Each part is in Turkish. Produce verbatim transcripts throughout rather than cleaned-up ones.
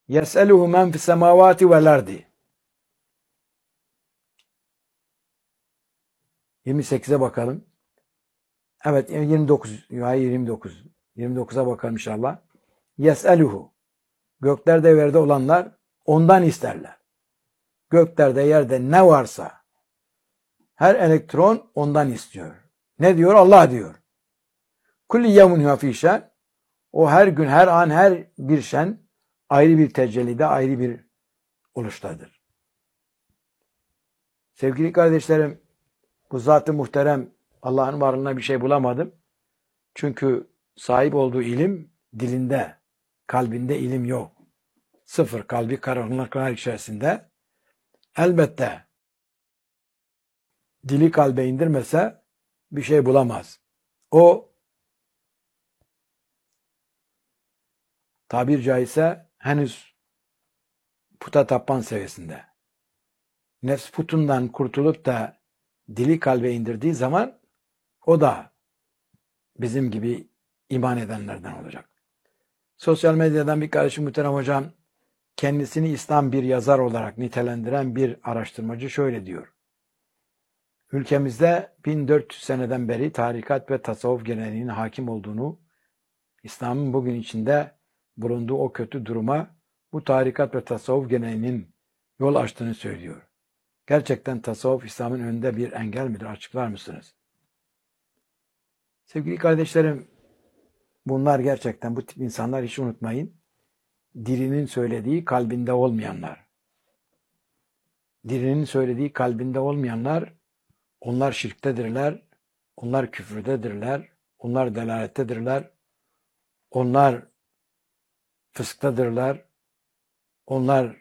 Yes'eluhu men fis semavati vel ardi. yirmi sekize bakalım. Evet, yirmi dokuz. Hayır, yirmi dokuz. yirmi dokuza bakalım inşallah. Yes'eluhu. Göklerde yerde olanlar ondan isterler. Göklerde yerde ne varsa her elektron ondan istiyor. Ne diyor? Allah diyor. Kulli yevmun huve fî şen. O her gün, her an, her bir şen ayrı bir tecellide, ayrı bir oluştadır. Sevgili kardeşlerim, bu zat-ı muhterem Allah'ın varlığına bir şey bulamadım. Çünkü sahip olduğu ilim dilinde, kalbinde ilim yok. Sıfır, kalbi karanlıklar içerisinde. Elbette dili kalbe indirmese bir şey bulamaz. O tabir caizse henüz puta tapan seviyesinde. Nefs putundan kurtulup da dili kalbe indirdiği zaman o da bizim gibi iman edenlerden olacak. Sosyal medyadan bir kardeşim muhterem hocam kendisini İslam bir yazar olarak nitelendiren bir araştırmacı şöyle diyor. Ülkemizde bin dört yüz seneden beri tarikat ve tasavvuf geleneğinin hakim olduğunu, İslam'ın bugün içinde bulunduğu o kötü duruma bu tarikat ve tasavvuf geleneğinin yol açtığını söylüyor. Gerçekten tasavvuf İslam'ın önünde bir engel midir? Açıklar mısınız? Sevgili kardeşlerim, bunlar gerçekten bu tip insanlar hiç unutmayın. Dilinin söylediği kalbinde olmayanlar. Dilinin söylediği kalbinde olmayanlar, onlar şirktedirler, onlar küfürdedirler, onlar delalettedirler, onlar fısktadırlar, onlar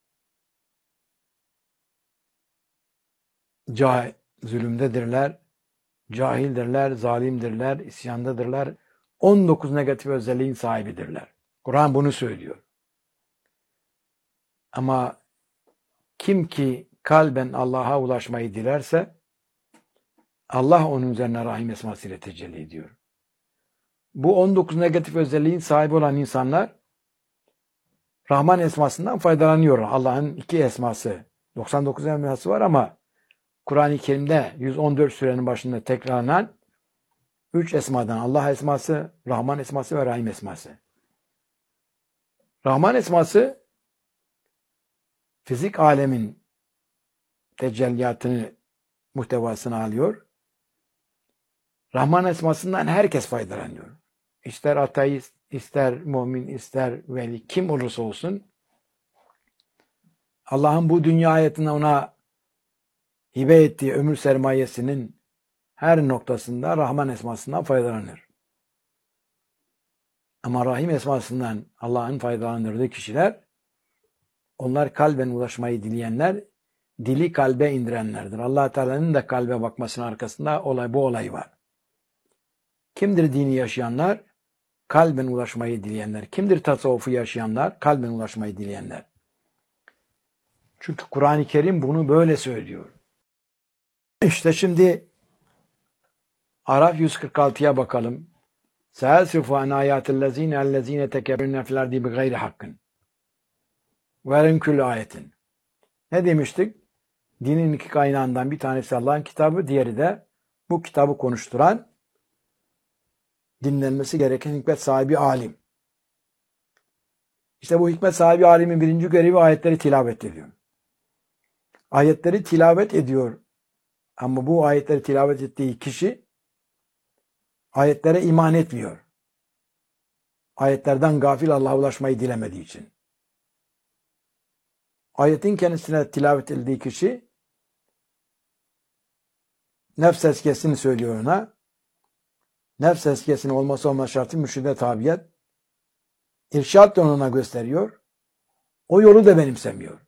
cah zulümdedirler, cahildirler, zalimdirler, isyandadırlar. on dokuz negatif özelliğin sahibidirler. Kur'an bunu söylüyor. Ama kim ki kalben Allah'a ulaşmayı dilerse Allah onun üzerine rahim esmasıyla tecelli ediyor. Bu on dokuz negatif özelliğin sahibi olan insanlar Rahman esmasından faydalanıyor. Allah'ın iki esması, doksan dokuz esması var ama Kur'an-ı Kerim'de yüz on dört surenin başında tekrarlanan üç esmadan Allah esması, Rahman esması ve Rahim esması. Rahman esması fizik alemin tecelliyatını, muhtevasını alıyor. Rahman esmasından herkes faydalanıyor. İster ateist, ister mümin, ister veli, kim olursa olsun Allah'ın bu dünya hayatına ona hibe ettiği ömür sermayesinin her noktasında Rahman esmasından faydalanır. Ama Rahim esmasından Allah'ın faydalandırdığı kişiler, onlar kalben ulaşmayı dileyenler, dili kalbe indirenlerdir. Allah Teala'nın da kalbe bakmasının arkasında olay bu olay var. Kimdir dini yaşayanlar? Kalben ulaşmayı dileyenler. Kimdir tasavvufu yaşayanlar? Kalben ulaşmayı dileyenler. Çünkü Kur'an-ı Kerim bunu böyle söylüyor. İşte Araf yüz kırk altıya bakalım. Sâsifu an âyâtillezîne ellezîne tekebberûne fil ardi bigayri hakkın. Verin küllü ayetin. Ne demiştik? Dinin iki kaynağından bir tanesi Allah'ın kitabı, diğeri de bu kitabı konuşturan, dinlenmesi gereken hikmet sahibi alim. İşte bu hikmet sahibi alimin birinci görevi ayetleri tilavet ediyor. Ayetleri tilavet ediyor. Ama bu ayetleri tilavet ettiği kişi ayetlere iman etmiyor. Ayetlerden gafil Allah'a ulaşmayı dilemediği için. Ayetin kendisine tilavet edildiği kişi nefs tezkiyesini söylüyor ona. Nefs tezkiyesinin olması olmaz şartı mürşide tabiyet. İrşad da ona gösteriyor. O yolu da benimsemiyor.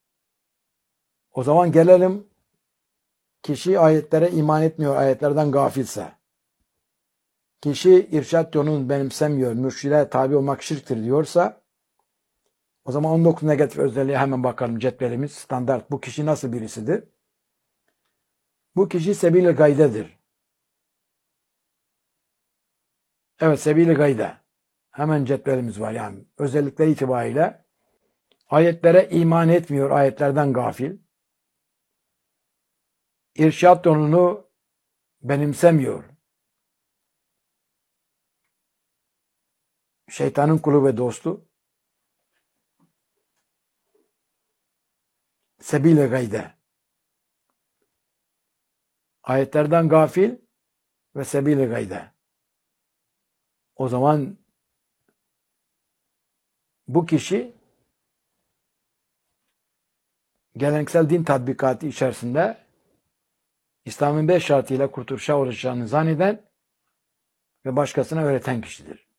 O zaman gelelim, kişi ayetlere iman etmiyor, ayetlerden gafilse. Kişi irşad yolunu benimsemiyor, mürşide tabi olmak şirktir diyorsa, o zaman on dokuz negatif özelliğe hemen bakalım, cetvelimiz standart. Bu kişi nasıl birisidir? Bu kişi sebil-i gaydedir. Evet, sebil-i gayde. Hemen cetvelimiz var yani. Özellikleri itibariyle Ayetlere iman etmiyor, ayetlerden gafil. İrşad yolunu benimsemiyor. Şeytanın kulu ve dostu. Sebil-i gayde. Ayetlerden gafil ve sebil-i gayde. O zaman bu kişi geleneksel din tatbikatı içerisinde İslam'ın beş şartıyla kurtuluşa ulaşacağını zanneden ve başkasına öğreten kişidir.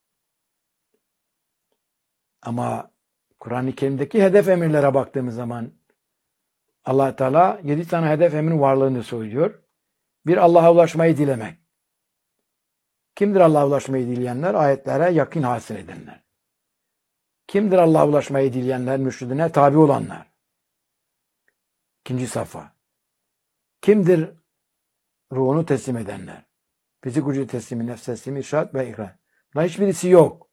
Ama Kur'an-ı Kerim'deki hedef emirlere baktığımız zaman Allah Teala yedi tane hedef emrin varlığını söylüyor. Bir, Allah'a ulaşmayı dilemek. Kimdir Allah'a ulaşmayı dileyenler? Ayetlere yakın hasıl edenler. Kimdir Allah'a ulaşmayı dileyenler? Mürşidine tabi olanlar. İkinci safa. Kimdir ruhunu teslim edenler? Fizik ucu teslimi, nefs teslimi, irşad ve ikrar. Bunların hiçbirisi yok.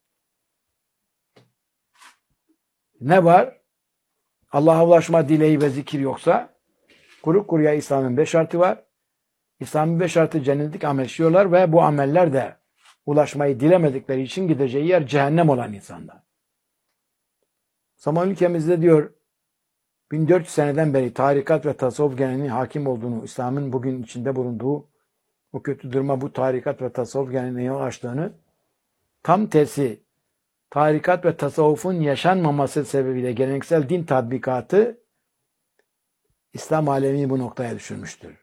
Ne var? Allah'a ulaşma dileği ve zikir yoksa kuru kuruya İslam'ın beş şartı var. İslam'ın beş şartı cennetlik amel işliyorlar ve bu ameller de ulaşmayı dilemedikleri için gideceği yer cehennem olan insanlar. Zaman ülkemizde diyor bin dört yüz seneden beri tarikat ve tasavvuf geleneğinin hakim olduğunu, İslam'ın bugün içinde bulunduğu o kötü duruma bu tarikat ve tasavvuf geleneğine yol açtığını, tam tersi tarikat ve tasavvufun yaşanmaması sebebiyle geleneksel din tatbikatı İslam alemini bu noktaya düşürmüştür.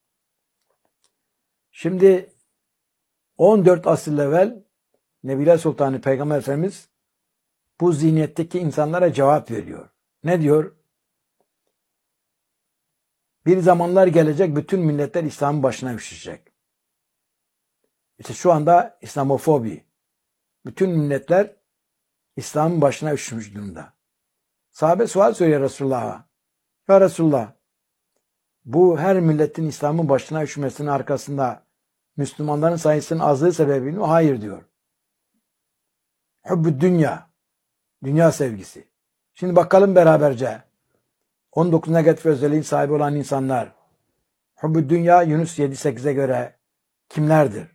Şimdi on dört asır evvel Nebiler Sultanı Peygamber Efendimiz bu zihniyetteki insanlara cevap veriyor. Ne diyor? Bir zamanlar gelecek, bütün milletler İslam'ın başına üşüşecek. İşte şu anda İslamofobi. Bütün milletler İslam'ın başına üşümüş durumda. Sahabe sual soruyor Resulullah'a. Ya Resulullah, bu her milletin İslam'ın başına üşümesinin arkasında Müslümanların sayısının azlığı sebebi mi? Hayır diyor. Hubbü dünya. Dünya sevgisi. Şimdi bakalım beraberce. on dokuz negatif özelliğin sahibi olan insanlar. Hubbü dünya Yunus yedi sekize göre kimlerdir?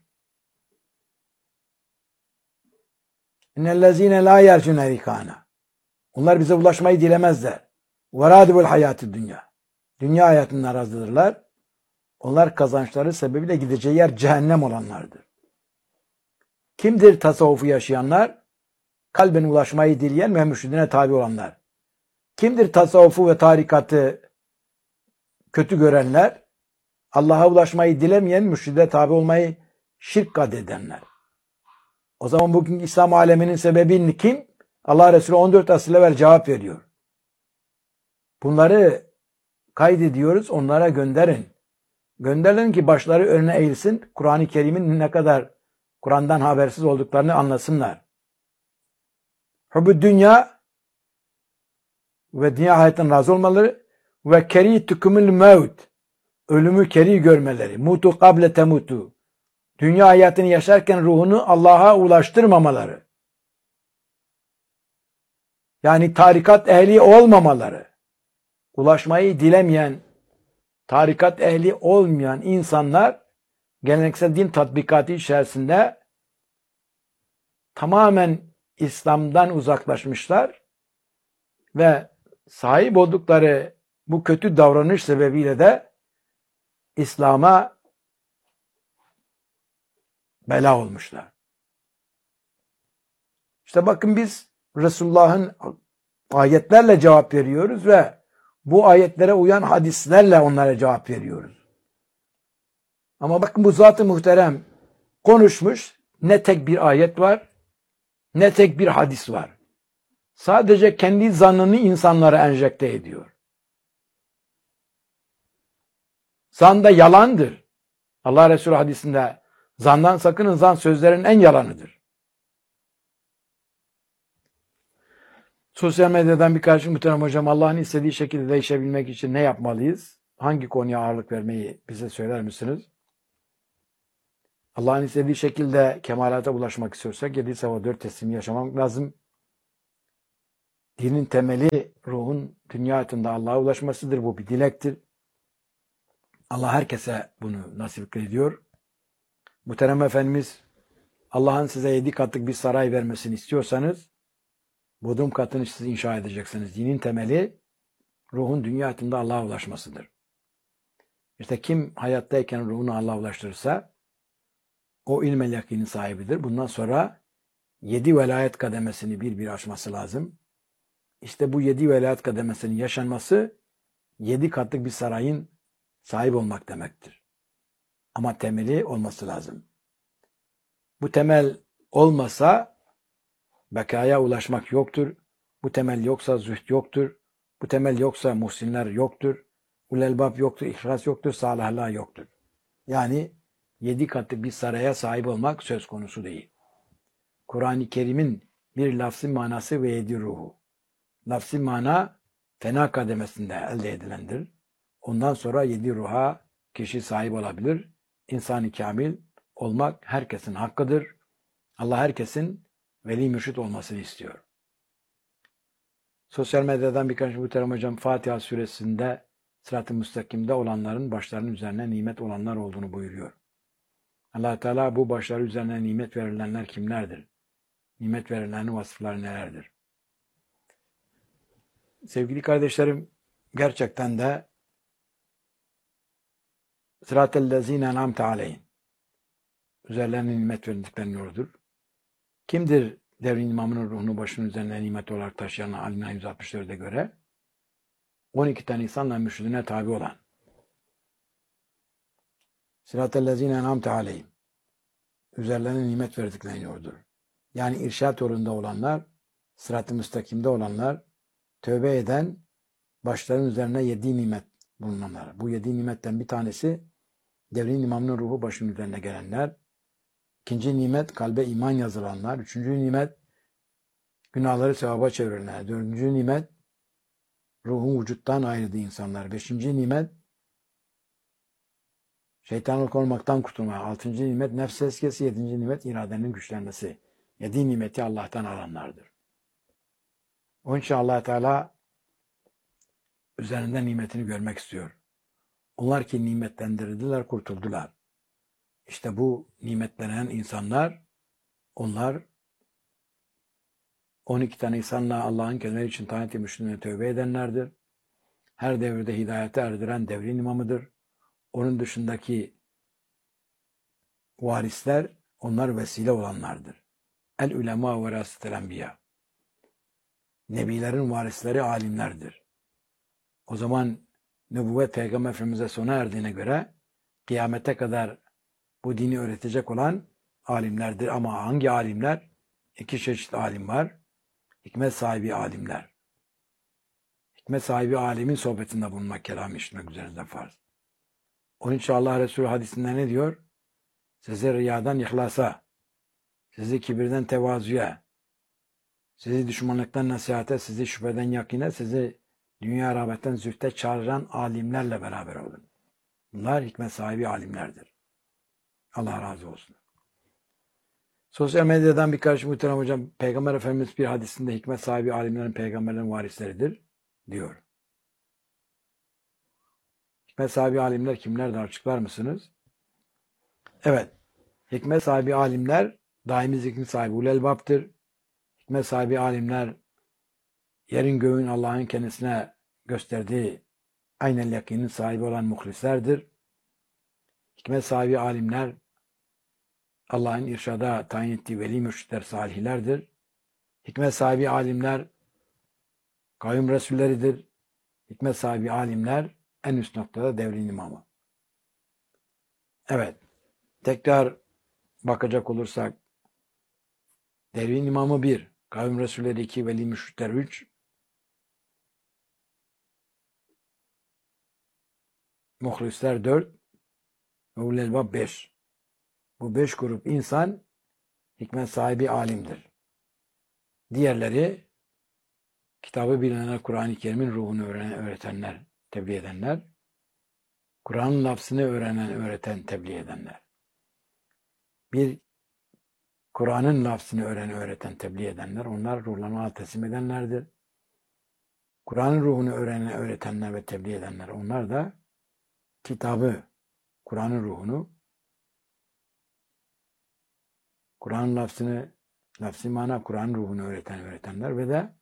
İnnellezîne lâ yercûne rikâna. Onlar bize ulaşmayı dilemezler. Verâdibul hayâtü dünya. Dünya hayatından razıdırlar. Onlar kazançları sebebiyle gideceği yer cehennem olanlardır. Kimdir tasavvufu yaşayanlar? Kalben ulaşmayı dileyen ve mürşidine tabi olanlar. Kimdir tasavvufu ve tarikatı kötü görenler? Allah'a ulaşmayı dilemeyen, mürşide tabi olmayı şirk kadedenler. O zaman bugün İslam aleminin sebebi kim? Allah Resulü on dört asır evvel cevap veriyor. Bunları kaydediyoruz, onlara gönderin. Gönderin ki başları önüne eğilsin, Kur'an-ı Kerim'in ne kadar Kur'an'dan habersiz olduklarını anlasınlar. Hubbü dünya ve dünya hayatından razı olmaları ve kerihtukumul mevt, ölümü keri görmeleri, mutu kable temutu, dünya hayatını yaşarken ruhunu Allah'a ulaştırmamaları, yani tarikat ehli olmamaları, ulaşmayı dilemeyen, tarikat ehli olmayan insanlar geleneksel din tatbikatı içerisinde tamamen İslam'dan uzaklaşmışlar ve sahip oldukları bu kötü davranış sebebiyle de İslam'a bela olmuşlar. İşte bakın biz Resulullah'ın ayetlerle cevap veriyoruz ve bu ayetlere uyan hadislerle onlara cevap veriyoruz. Ama bakın bu Zat-ı Muhterem konuşmuş, ne tek bir ayet var, ne tek bir hadis var. Sadece kendi zannını insanlara enjekte ediyor. Zan da yalandır. Allah Resulü hadisinde zandan sakının, zan sözlerin en yalanıdır. Sosyal medyadan birkaç muhterem hocam, Allah'ın istediği şekilde değişebilmek için ne yapmalıyız? Hangi konuya ağırlık vermeyi bize söyler misiniz? Allah'ın istediği şekilde kemalata ulaşmak istiyorsak yedi sabah dört teslimi yaşamak lazım. Dinin temeli ruhun dünya hayatında Allah'a ulaşmasıdır. Bu bir dilektir. Allah herkese bunu nasip ediyor. Muhterem Efendimiz, Allah'ın size yedi katlık bir saray vermesini istiyorsanız, bodrum katını siz inşa edeceksiniz. Dinin temeli ruhun dünya hayatında Allah'a ulaşmasıdır. İşte kim hayattayken ruhunu Allah'a ulaştırırsa o ilmel yakinin sahibidir. Bundan sonra yedi velayet kademesini bir bir aşması lazım. İşte bu yedi velayet kademesinin yaşanması yedi katlık bir sarayın sahip olmak demektir. Ama temeli olması lazım. Bu temel olmasa bekaya ulaşmak yoktur. Bu temel yoksa zühd yoktur. Bu temel yoksa muhsinler yoktur. Ulelbab yoktur, ihlas yoktur, salihler yoktur. Yani yedi katlı bir saraya sahip olmak söz konusu değil. Kur'an-ı Kerim'in bir lafzı manası ve yedi ruhu. Lafzı mana fena kademesinde elde edilendir. Ondan sonra yedi ruha kişi sahip olabilir. İnsan-ı kamil olmak herkesin hakkıdır. Allah herkesin veli mürşit olmasını istiyor. Sosyal medyadan birkaç muhterem hocam Fatiha suresinde sırat-ı müstakimde olanların başlarının üzerine nimet olanlar olduğunu buyuruyor. Allah Teala bu başları üzerine nimet verilenler kimlerdir? Nimet verilenlerin vasıfları nelerdir? Sevgili kardeşlerim, gerçekten de sırat-ellezine en'amte aleyhim, üzerlerine nimet verildiklerinin yoludur. Kimdir devrin imamının ruhunu başının üzerine nimet olarak taşıyan Alimler yüz altmış dörde göre? on iki tane insanla mürşidine tabi olan. Sırat-ellezine en'amte aleyhim, üzerlerine nimet verdiklerinin yoludur. Yani irşat yolunda olanlar, sırat-ı müstakimde olanlar, tövbe eden, başların üzerine yedi nimet bulunanlar. Bu yedi nimetten bir tanesi devrin imamının ruhu başının üzerine gelenler. İkinci nimet kalbe iman yazılanlar. Üçüncü nimet günahları sevaba çevirenler. Dördüncü nimet ruhun vücuttan ayırdığı insanlar. Beşinci nimet şeytanlık olmaktan kurtulma. Altıncı nimet nefs tezkiyesi. Yedinci nimet iradenin güçlenmesi. Yedi nimeti Allah'tan alanlardır. Onun için Allah Teala üzerinden nimetini görmek istiyor. Onlar ki nimetlendirildiler, kurtuldular. İşte bu nimetlenen insanlar, onlar on iki tane insanla Allah'ın kelimeleri için taat etmişliğine tövbe edenlerdir. Her devirde hidayete erdiren devrin imamıdır. Onun dışındaki varisler, onlar vesile olanlardır. El ulema ve rasetel enbiya. Nebilerin varisleri alimlerdir. O zaman nübüvvet Peygamber Efendimiz'e sona erdiğine göre kıyamete kadar bu dini öğretecek olan alimlerdir. Ama hangi alimler? İki çeşit alim var. Hikmet sahibi alimler. Hikmet sahibi alimin sohbetinde bulunmak, kelam işitmek üzerinde farz. Onun için Allah Resulü hadisinde ne diyor? Sizi riyadan ihlasa, sizi kibirden tevazuya, sizi düşmanlıktan nasihate, sizi şüpheden yakine, sizi dünya rağbetten zühte çağıran alimlerle beraber olun. Bunlar hikmet sahibi alimlerdir. Allah razı olsun. Sosyal medyadan birkaç muhterem hocam, Peygamber Efendimiz bir hadisinde hikmet sahibi alimlerin peygamberlerin varisleridir diyor. Hikmet sahibi alimler kimlerdir, açıklar mısınız? Evet. Hikmet sahibi alimler daimi zikrin sahibi ulelbaptır. Hikmet sahibi alimler yerin göğün Allah'ın kendisine gösterdiği aynel yakinin sahibi olan muhlislerdir. Hikmet sahibi alimler Allah'ın irşada tayin ettiği veli mürşitler, salihlerdir. Hikmet sahibi alimler kavim resulleridir. Hikmet sahibi alimler en üst noktada devrin imamı. Evet. Tekrar bakacak olursak devrin imamı bir, kavim resulleri iki, veli mürşitler üç, muhlisler dört, ve ulelbab beş. Bu beş grup insan hikmet sahibi alimdir. Diğerleri kitabı bilenler, Kur'an-ı Kerim'in ruhunu öğrenen, öğretenler, tebliğ edenler, Kur'an'ın lafzını öğrenen, öğreten, tebliğ edenler. Bir, Kur'an'ın lafzını öğrenen, öğreten, tebliğ edenler, onlar ruhlarına teslim edenlerdir. Kur'an'ın ruhunu öğrenen, öğretenler ve tebliğ edenler, onlar da kitabı, Kur'an'ın ruhunu, Kur'an'ın lafzını, lafzi mana Kur'an'ın ruhunu öğreten öğretenler ve de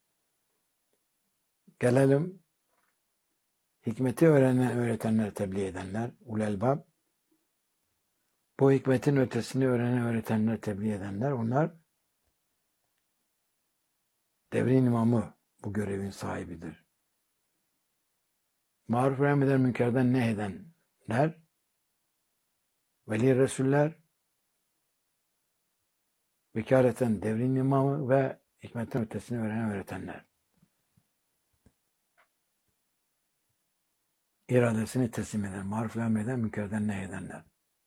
gelelim hikmeti öğrenen öğretenler, tebliğ edenler, ulelbab, bu hikmetin ötesini öğrenen öğretenler, tebliğ edenler, onlar devrin imamı, bu görevin sahibidir. Maruf ve emreden münkerden nehyedenler, veli resuller, vekaleten devrin imamı ve hikmetin ötesini öğrenen öğretenler. İradesini teslim eden, maruf ve emreden münkerden nehyedenler.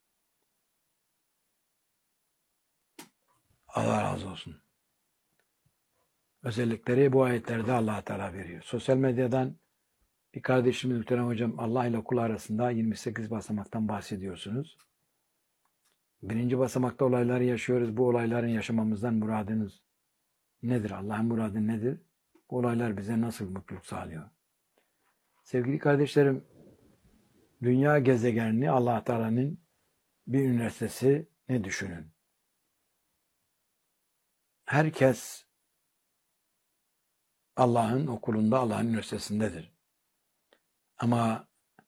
Allah razı olsun. Özellikleri bu ayetlerde Allah Teala veriyor. Sosyal medyadan bir kardeşimiz muhterem hocam, Allah ile kul arasında yirmi sekiz basamaktan bahsediyorsunuz. Birinci basamakta olayları yaşıyoruz. Bu olayların yaşamamızdan muradınız nedir? Allah'ın muradı nedir? Bu olaylar bize nasıl mutluluk sağlıyor? Sevgili kardeşlerim, dünya gezegenini Allah Teala'nın bir üniversitesi ne düşünün? Herkes Allah'ın okulunda, Allah'ın üniversitesindedir. Ama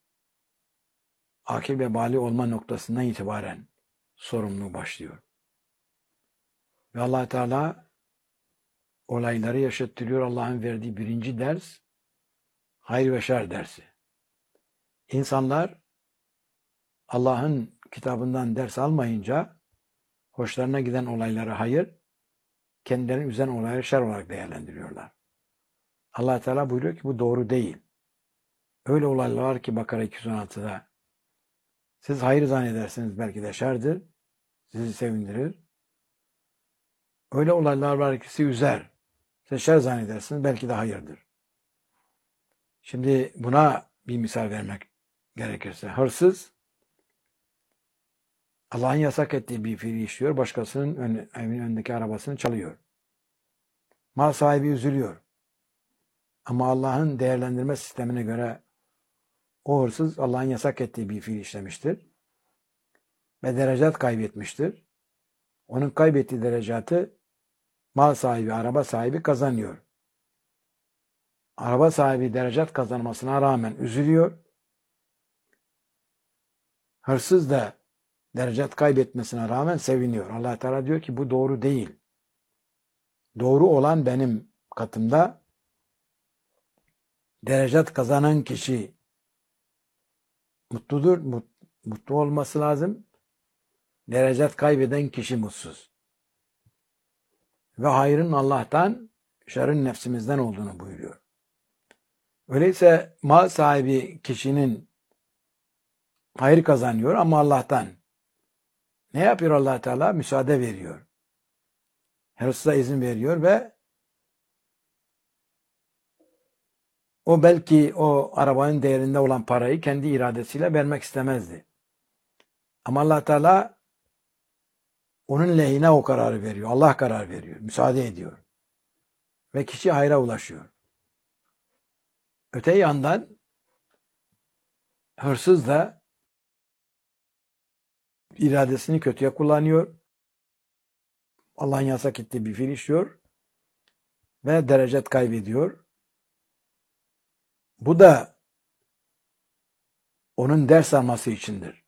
akil ve bali olma noktasından itibaren sorumluluğu başlıyor. Ve Allah Teala olayları yaşattırıyor. Allah'ın verdiği birinci ders hayır ve şer dersi. İnsanlar Allah'ın kitabından ders almayınca hoşlarına giden olayları hayır, kendilerini üzen olayları şer olarak değerlendiriyorlar. Allah Teala buyuruyor ki bu doğru değil. Öyle olaylar var ki Bakara iki yüz on altıda siz hayır zannedersiniz, belki de şerdir, sizi sevindirir. Öyle olaylar var ki sizi üzer, siz şer zannedersiniz, belki de hayırdır. Şimdi buna bir misal vermek gerekirse, hırsız Allah'ın yasak ettiği bir fiili işliyor, başkasının ön, evinin önündeki arabasını çalıyor. Mal sahibi üzülüyor. Ama Allah'ın değerlendirme sistemine göre o hırsız Allah'ın yasak ettiği bir fiil işlemiştir. Ve derecat kaybetmiştir. Onun kaybettiği derecatı mal sahibi, araba sahibi kazanıyor. Araba sahibi derecat kazanmasına rağmen üzülüyor. Hırsız da derecat kaybetmesine rağmen seviniyor. Allah Teala diyor ki bu doğru değil. Doğru olan benim katımda derecat kazanan kişi mutludur, mut, mutlu olması lazım. Derecat kaybeden kişi mutsuz. Ve hayrın Allah'tan, şerrin nefsimizden olduğunu buyuruyor. Öyleyse mal sahibi kişinin hayır kazanıyor ama Allah'tan. Ne yapıyor Allah Teala? Müsaade veriyor. Hırsıza izin veriyor ve o belki o arabanın değerinde olan parayı kendi iradesiyle vermek istemezdi. Ama Allah Teala onun lehine o kararı veriyor. Allah karar veriyor. Müsaade ediyor. Ve kişi hayra ulaşıyor. Öte yandan hırsız da iradesini kötüye kullanıyor. Allah'ın yasak ettiği bir fiil işliyor. Ve derecet kaybediyor. Bu da onun ders alması içindir.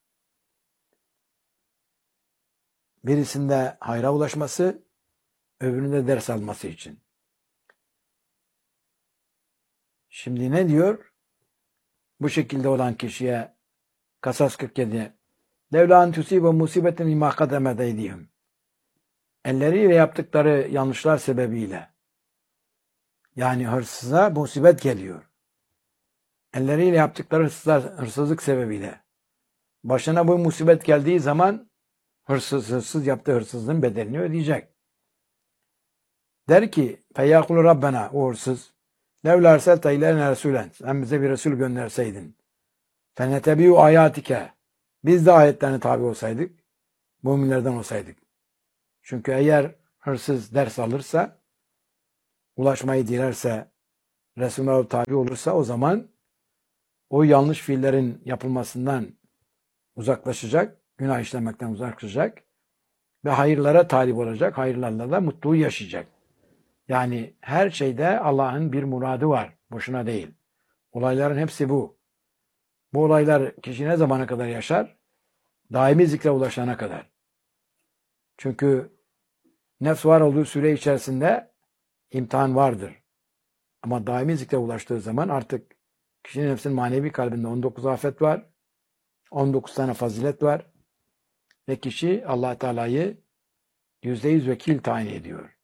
Birisinde hayra ulaşması, öbüründe ders alması için. Şimdi ne diyor? Bu şekilde olan kişiye Kasas kırk yedi Levla an tusibe musibetin bima kademet eydihim. Elleriyle yaptıkları yanlışlar sebebiyle. Yani hırsıza musibet geliyor. Elleriyle yaptıkları hırsızlar, hırsızlık sebebiyle. Başına bu musibet geldiği zaman hırsız, hırsız yaptığı hırsızlığın bedelini ödeyecek. Der ki, feyyakulu Rabbena, o hırsız, levla erselte ileyne resulen, sen bize bir Resul gönderseydin. Fenetebi'u ayatike, biz de ayetlerine tabi olsaydık, müminlerden olsaydık. Çünkü eğer hırsız ders alırsa, ulaşmayı dilerse Resulullah tabi olursa o zaman o yanlış fiillerin yapılmasından uzaklaşacak, günah işlemekten uzaklaşacak ve hayırlara talip olacak, hayırlarla da mutluluğu yaşayacak. Yani her şeyde Allah'ın bir muradı var, boşuna değil. Olayların hepsi bu. Bu olaylar kişi ne zamana kadar yaşar? Daimi zikre ulaşana kadar. Çünkü nefs var olduğu süre içerisinde imtihan vardır. Ama daimi zikre ulaştığı zaman artık kişinin nefsinin manevi kalbinde on dokuz afet var. on dokuz tane fazilet var. Ve kişi Allah Teala'yı yüzde yüz vekil tayin ediyor.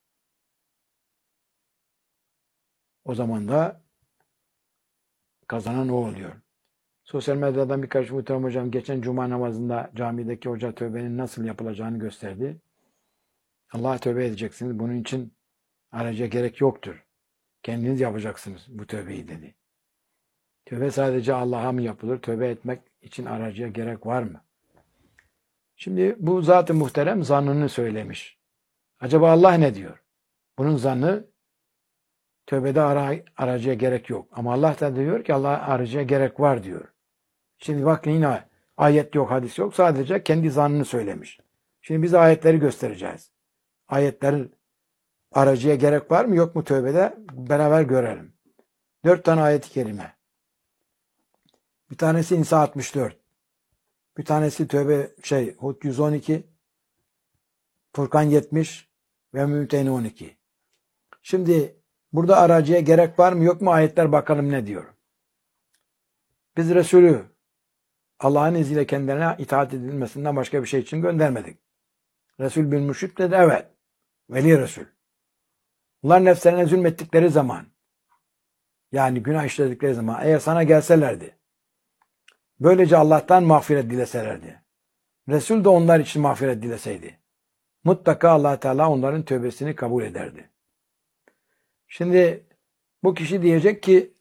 O zaman da kazanan o oluyor. Sosyal medyadan birkaç muhterem hocam geçen cuma namazında camideki hoca tövbenin nasıl yapılacağını gösterdi. Allah'a tövbe edeceksiniz. Bunun için araca gerek yoktur. Kendiniz yapacaksınız bu tövbeyi dedi. Tövbe sadece Allah'a mı yapılır? Tövbe etmek için aracıya gerek var mı? Şimdi bu zat-ı muhterem zannını söylemiş. Acaba Allah ne diyor? Bunun zannı tövbede ara, aracıya gerek yok. Ama Allah da diyor ki Allah aracıya gerek var diyor. Şimdi bakın yine ayet yok, hadis yok. Sadece kendi zannını söylemiş. Şimdi biz ayetleri göstereceğiz. Ayetlerin aracıya gerek var mı yok mu tövbede? Beraber görelim. Dört tane ayet-i kerime. Bir tanesi İnsa altmış dört. Bir tanesi Tövbe şey Hud yüz on iki. Furkan yetmiş ve Mümtehine on iki. Şimdi burada aracıya gerek var mı yok mu ayetler bakalım ne diyor. Biz Resulü Allah'ın izniyle kendilerine itaat edilmesinden başka bir şey için göndermedik. Resul bin mürşid dedi evet. Veli Resul. Bunlar nefslerine zulmettikleri zaman yani günah işledikleri zaman eğer sana gelselerdi böylece Allah'tan mağfiret dileselerdi. Resul de onlar için mağfiret dileseydi. Mutlaka Allah Teala onların tövbesini kabul ederdi. Şimdi bu kişi diyecek ki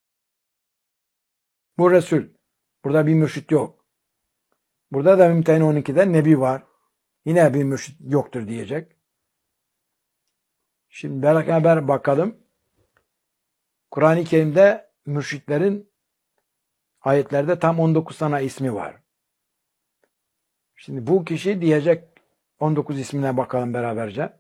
bu Resul. Burada bir mürşit yok. Burada da Mümtehine on ikide Nebi var. Yine bir mürşit yoktur diyecek. Şimdi beraber bakalım. Kur'an-ı Kerim'de mürşitlerin ayetlerde tam on dokuz tane ismi var. Şimdi bu kişi diyecek on dokuz ismine bakalım beraberce.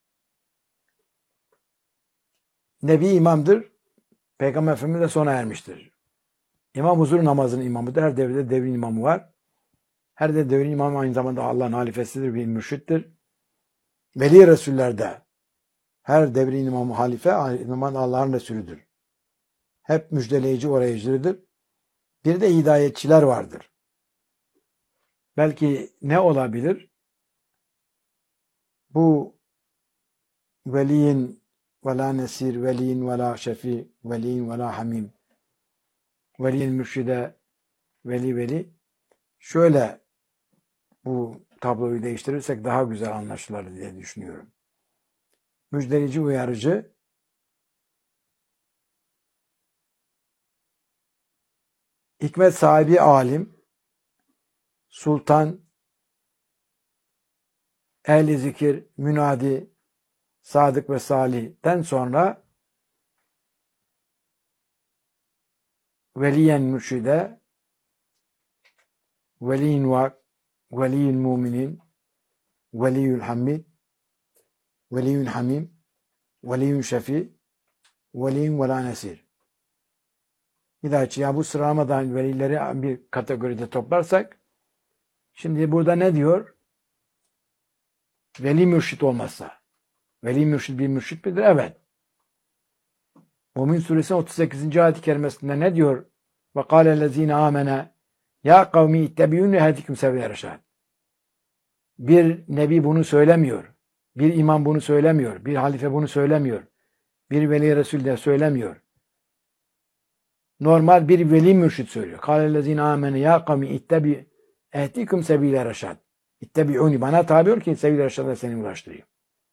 Nebi imamdır. Peygamber Efendimiz de sona ermiştir. İmam huzur namazının imamıdır. Her devirde devrin imamı var. Her de devrin imamı aynı zamanda Allah'ın halifesidir, bir mürşittir. Veli Resullerde her devrin imamı halife, aynı zamanda Allah'ın Resulüdür. Hep müjdeleyici, orayıcıdır. Bir de hidayetçiler vardır. Belki ne olabilir? Bu veliyin ve la nesir, veliyin ve la şefi, veliyin ve la hamim, veliyin mürşide, veli veli. Şöyle bu tabloyu değiştirirsek daha güzel anlaşılır diye düşünüyorum. Müjdeleyici, uyarıcı, hikmet sahibi alim, sultan, ehli zikir, münadi, sadık ve salih'ten sonra veliyen mürşide, veliyin vak, veliyin muminin, veliyül hamid, veliyün hamim, veliyün şefi, veliyün ve la nesir. Hidayetçi. Ya bu sıralamadan velileri bir kategoride toplarsak şimdi burada ne diyor? Veli mürşit olmazsa. Veli mürşit bir mürşit midir? Evet. Mümin Suresi'nin otuz sekizinci ayet-i kerimesinde ne diyor? Ve kâlellezîne âmene ya kavmi ittebiûnü yehdikum sebîle reşâd. Bir nebi bunu söylemiyor. Bir imam bunu söylemiyor. Bir halife bunu söylemiyor. Bir veli resul de söylemiyor. Normal bir veli mürşit söylüyor. Kâlellezîne âmene ya kavmi ittebi ehdikum sebîle reşâd. İttebiûni. Bana tabi ol ki sebîle reşâd'a seni ulaştırayım.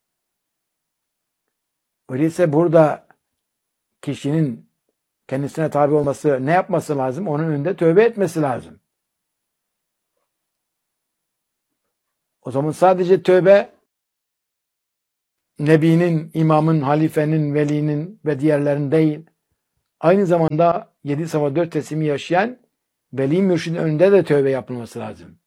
Öyleyse burada kişinin kendisine tabi olması ne yapması lazım? Onun önünde tövbe etmesi lazım. O zaman sadece tövbe nebinin, imamın, halifenin, velinin ve diğerlerin değil, Aynı zamanda yedi safa dört teslimi yaşayan veli mürşidin önünde de tövbe yapılması lazım.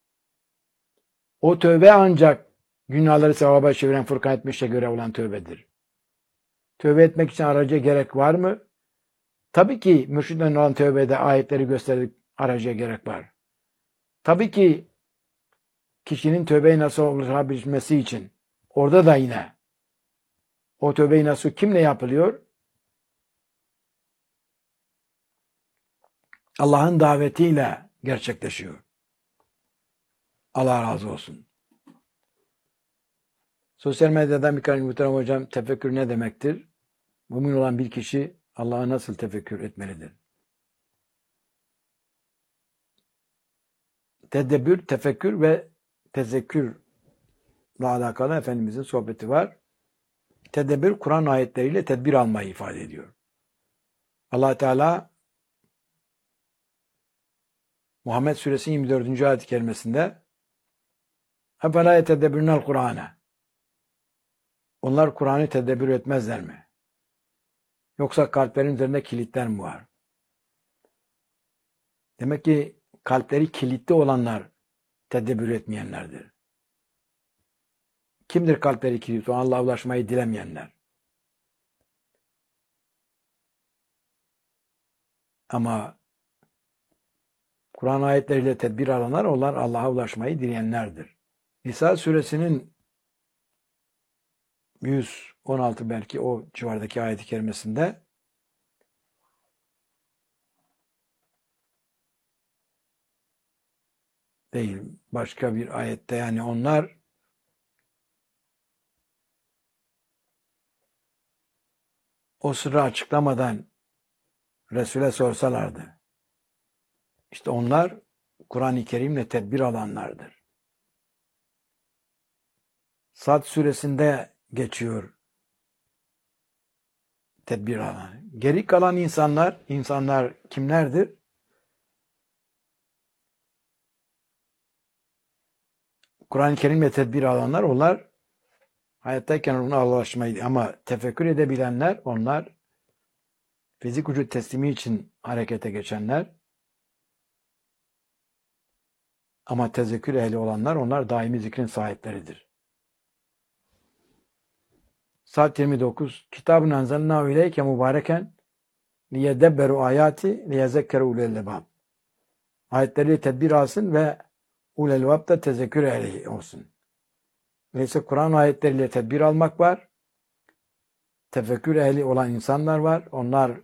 O tövbe ancak günahları sevaba çeviren Furkan etmişe göre olan tövbedir. Tövbe etmek için araca gerek var mı? Tabii ki mürşidden olan tövbede ayetleri gösterdik, araca gerek var. Tabii ki kişinin tövbeyi nasıl olabilmesi için orada da yine o tövbeyi nasıl kimle yapılıyor? Allah'ın davetiyle gerçekleşiyor. Allah razı olsun. Sosyal medyadan birkaç muhterem hocam, tefekkür ne demektir? Mümin olan bir kişi Allah'a nasıl tefekkür etmelidir? Tedebbür, tefekkür ve tezekkürle alakalı Efendimizin sohbeti var. Tedebbür, Kur'an ayetleriyle tedbir almayı ifade ediyor. Allah Teala Muhammed Suresi yirmi dördüncü ayet-i kerimesinde اَفَلَا يَتَدَّبِرْنَا الْقُرْآنَ Onlar Kur'an'ı tedebbür etmezler mi? Yoksa kalplerin üzerinde kilitler mi var? Demek ki kalpleri kilitli olanlar tedebbür etmeyenlerdir. Kimdir kalpleri kilitli olan? Allah'a ulaşmayı dilemeyenler. Ama Kur'an ayetleriyle tedbir alanlar, onlar Allah'a ulaşmayı dileyenlerdir. Nisa suresinin yüz on altı belki o civardaki ayet-i kerimesinde değil, başka bir ayette, yani onlar o sırrı açıklamadan Resul'e sorsalardı, İşte onlar Kur'an-ı Kerim'le tedbir alanlardır. Sad suresinde geçiyor tedbir alanı. Geri kalan insanlar, insanlar kimlerdir? Kur'an-ı Kerim'le tedbir alanlar, onlar hayattayken ona Allah'laşmayı, ama tefekkür edebilenler, onlar fizik vücut teslimi için harekete geçenler, ama tezekkür ehli olanlar, onlar daimi zikrin sahipleridir. Sad yirmi dokuz Kitabun enzelnahu ileyke mübareken liyedebberu ayati liyezekkeru ulul albab. Ayetleri tedbir alsın ve ulul albab da tezekkür ehli olsun. Öyleyse Kur'an ayetleriyle tedbir almak var. Tefekkür ehli olan insanlar var. Onlar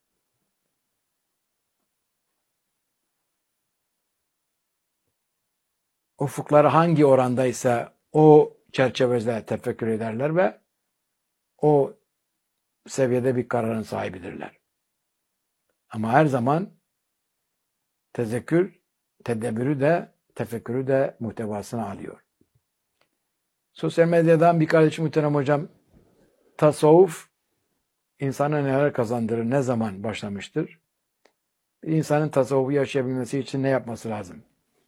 ufukları hangi orandaysa o çerçevede tefekkür ederler ve o seviyede bir kararın sahibidirler. Ama her zaman tezekkür, tedebbürü de, tefekkürü de muhtevasına alıyor. Sosyal medyadan bir kardeşim muhterem hocam, tasavvuf insana neler kazandırır, ne zaman başlamıştır? Bir insanın tasavvufu yaşayabilmesi için ne yapması lazım?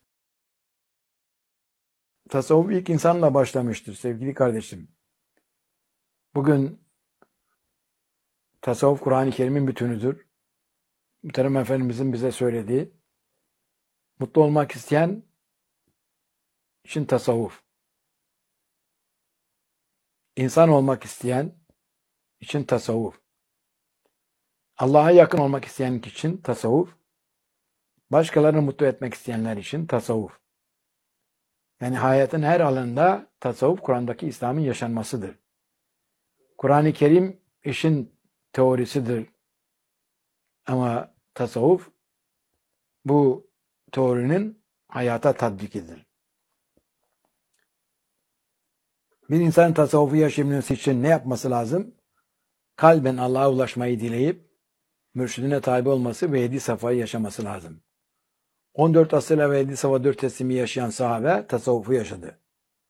Tasavvuf ilk insanla başlamıştır sevgili kardeşim. Bugün tasavvuf Kur'an-ı Kerim'in bütünüdür. Muhterem Efendimizin bize söylediği, mutlu olmak isteyen için tasavvuf, İnsan olmak isteyen için tasavvuf, Allah'a yakın olmak isteyen için tasavvuf, başkalarını mutlu etmek isteyenler için tasavvuf. Yani hayatın her alanında tasavvuf, Kur'an'daki İslam'ın yaşanmasıdır. Kur'an-ı Kerim işin teorisidir. Ama tasavvuf bu teorinin hayata tatbikidir. Bir insan tasavvufu yaşayabilmesi için ne yapması lazım? Kalben Allah'a ulaşmayı dileyip mürşidine tabi olması ve yedi safayı yaşaması lazım. on dört asırla ve yedi safa dört teslimi yaşayan sahabe tasavvufu yaşadı.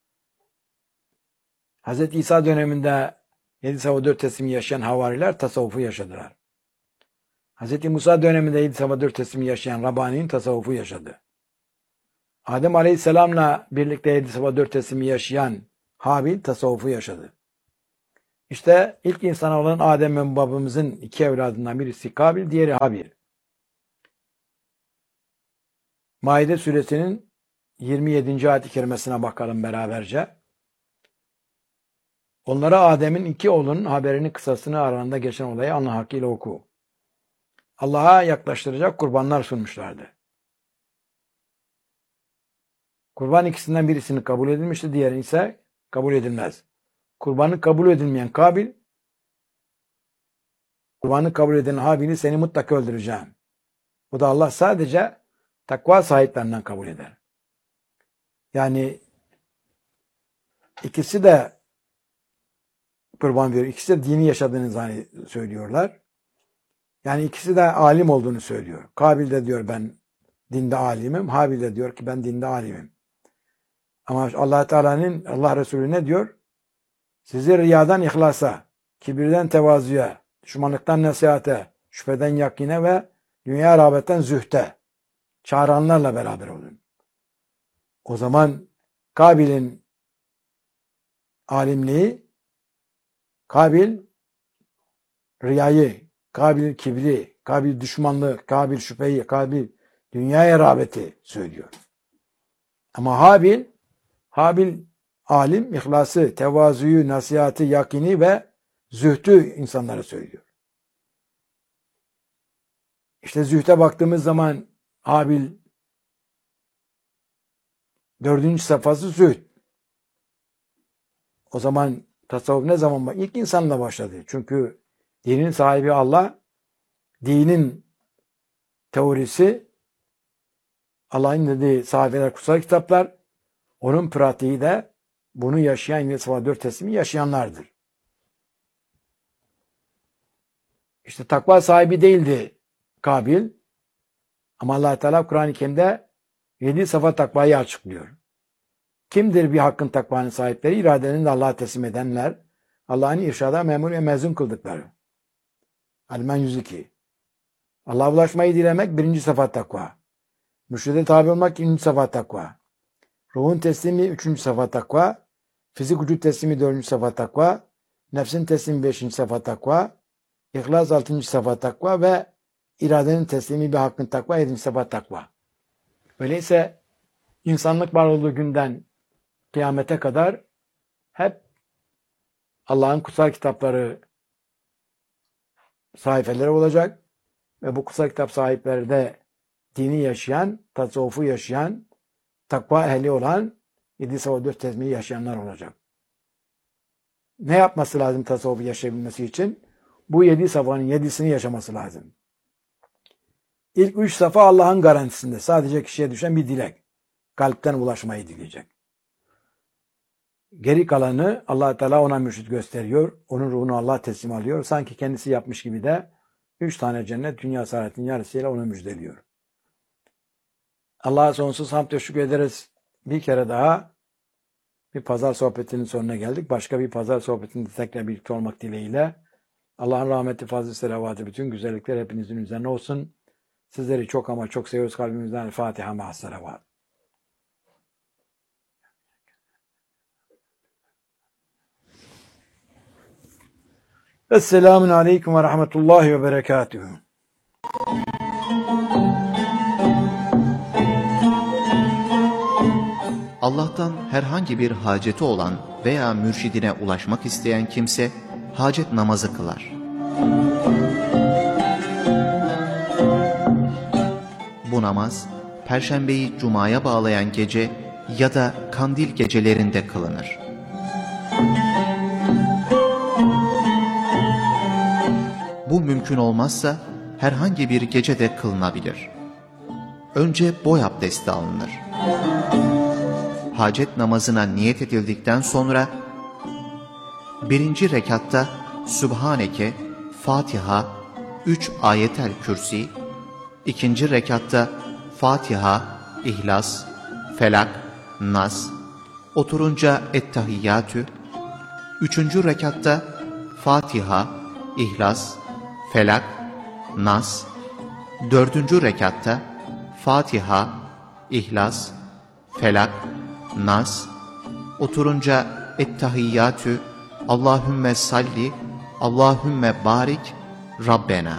Hazreti İsa döneminde yedi safa dört teslimi yaşayan havariler tasavvufu yaşadılar. Hazreti Musa döneminde yedi safa dört teslimi yaşayan Rabbani'nin tasavvufu yaşadı. Adem Aleyhisselam'la birlikte yedi safa dört teslimi yaşayan Habil tasavvufu yaşadı. İşte ilk insan olan Adem ve babamızın iki evladından birisi Kabil, diğeri Habil. Maide suresinin yirmi yedinci ayet-i kerimesine bakalım beraberce. Onlara Adem'in iki oğlunun haberini, kısasını, aralarında geçen olayı Allah hakkıyla oku. Allah'a yaklaştıracak kurbanlar sunmuşlardı. Kurban ikisinden birisini kabul edilmişti, diğeri ise kabul edilmez. Kurbanı kabul edilmeyen Kabil, kurbanı kabul eden Habil'i seni mutlaka öldüreceğim. Bu da Allah sadece takva sahiplerinden kabul eder. Yani ikisi de kurban veriyor. İkisi de dini yaşadığını söylüyorlar. Yani ikisi de alim olduğunu söylüyor. Kabil de diyor ben dinde alimim. Habil de diyor ki ben dinde alimim. Ama Allah Teala'nın, Allah Resulü ne diyor? Sizi riyadan ihlasa, kibirden tevazuya, düşmanlıktan nasihate, şüpheden yakine ve dünya rağbetten zühte çağıranlarla beraber olun. O zaman Kabil'in alimliği, Kabil riyayı, Kabil kibri, Kabil düşmanlığı, Kabil şüpheyi, Kabil dünyaya rağbeti söylüyor. Ama Habil, Habil alim, ihlası, tevazuyu, nasihatı, yakini ve zühdü insanlara söylüyor. İşte zühte baktığımız zaman Habil dördüncü safhası zühd. O zaman tasavvuf ne zaman bak? İlk insanla başladı. Çünkü dinin sahibi Allah, dinin teorisi, Allah'ın dediği sahabeler, kutsal kitaplar, onun pratiği de bunu yaşayan yedi sıfat dört teslimi yaşayanlardır. İşte takva sahibi değildi Kabil. Ama Allah Teala Kur'an-ı Kerim'de yedi sıfat takvayı açıklıyor. Kimdir bir hakkın takvanın sahipleri? İradenin de Allah'a teslim edenler, Allah'ın irşada memur ve mezun kıldıkları. Al-Men yüz iki. Allah'a ulaşmayı dilemek birinci sıfat takva. Mürşide tabi olmak ikinci sıfat takva. Ruhun teslimi üçüncü sıfat takva. Fizik vücut teslimi dördüncü sıfat takva. Nefsin teslimi beşinci sıfat takva. İhlas altıncı sıfat takva ve iradenin teslimi bir hakkın takva yedinci sıfat takva. Öyleyse insanlık var olduğu günden kıyamete kadar hep Allah'ın kutsal kitapları sahifeleri olacak ve bu kutsal kitap sahipleri de dini yaşayan, tasavvufu yaşayan, takva ehli olan yedi sıfat dört tezmiyi yaşayanlar olacak. Ne yapması lazım tasavvufu yaşayabilmesi için? Bu yedi safhanın yedisini yaşaması lazım. İlk üç safa Allah'ın garantisinde. Sadece kişiye düşen bir dilek. Kalpten ulaşmayı dileyecek. Geri kalanı Allah Teala ona mürşit gösteriyor. Onun ruhunu Allah teslim alıyor. Sanki kendisi yapmış gibi de üç tane cennet dünya saadetin yarısıyla onu müjdeliyor. Allah'a sonsuz hamd ve şükür ederiz. Bir kere daha bir pazar sohbetinin sonuna geldik. Başka bir pazar sohbetinde tekrar birlikte olmak dileğiyle. Allah'ın rahmeti, fazl-ı selavatı, bütün güzellikler hepinizin üzerine olsun. Sizleri çok ama çok seviyoruz kalbimizden. Fatiha ma'as selavat. Esselamun aleyküm ve rahmetullahi ve berekatuhu. Allah'tan herhangi bir haceti olan veya mürşidine ulaşmak isteyen kimse hacet namazı kılar. Bu namaz, Perşembeyi Cuma'ya bağlayan gece ya da kandil gecelerinde kılınır. Bu mümkün olmazsa herhangi bir gecede kılınabilir. Önce boy abdesti alınır. Hacet namazına niyet edildikten sonra birinci rekatta Sübhaneke, Fatiha, üç ayetel kürsi, ikinci rekatta Fatiha, İhlas, Felak, Nas, oturunca Ettehiyyatü, üçüncü rekatta Fatiha, İhlas, Felak, Nas, dördüncü rekatta Fatiha, İhlas, Felak, Nas, oturunca Ettehiyyatü, Allahümme salli, Allahümme barik, Rabbena.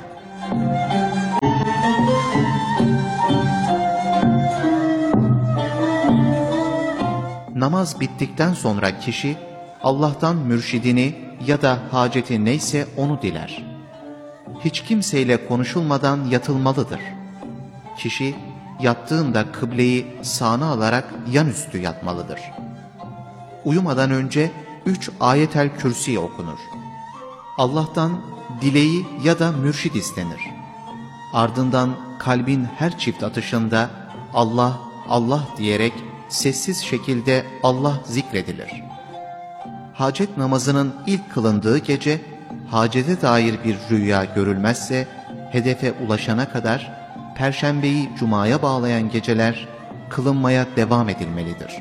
Namaz bittikten sonra kişi Allah'tan mürşidini ya da haceti neyse onu diler. Hiç kimseyle konuşulmadan yatılmalıdır. Kişi yattığında kıbleyi sağına alarak yanüstü yatmalıdır. Uyumadan önce üç ayetel kürsi okunur. Allah'tan dileği ya da mürşid istenir. Ardından kalbin her çift atışında Allah, Allah diyerek sessiz şekilde Allah zikredilir. Hacet namazının ilk kılındığı gece, hacete dair bir rüya görülmezse, hedefe ulaşana kadar, Perşembeyi Cuma'ya bağlayan geceler kılınmaya devam edilmelidir.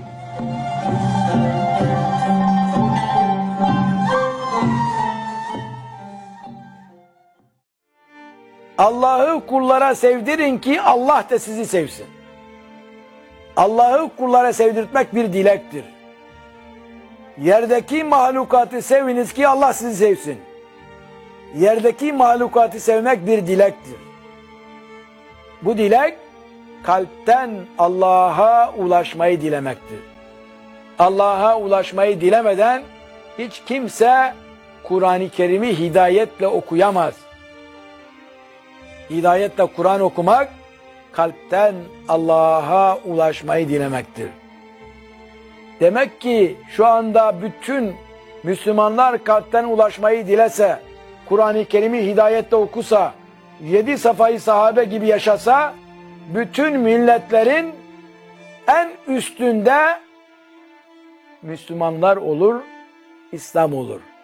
Allah'ı kullara sevdirin ki Allah da sizi sevsin. Allah'ı kullara sevdirtmek bir dilektir. Yerdeki mahlukatı seviniz ki Allah sizi sevsin. Yerdeki mahlukatı sevmek bir dilektir. Bu dilek kalpten Allah'a ulaşmayı dilemektir. Allah'a ulaşmayı dilemeden hiç kimse Kur'an-ı Kerim'i hidayetle okuyamaz. Hidayetle Kur'an okumak, kalpten Allah'a ulaşmayı dilemektir. Demek ki şu anda bütün Müslümanlar kalpten ulaşmayı dilese, Kur'an-ı Kerim'i hidayetle okusa, yedi safayı sahabe gibi yaşasa, bütün milletlerin en üstünde Müslümanlar olur, İslam olur.